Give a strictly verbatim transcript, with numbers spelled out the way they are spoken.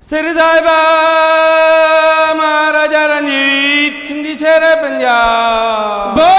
Sri Sahiba Maharaja Ranjit Singh ji Shere Punjab.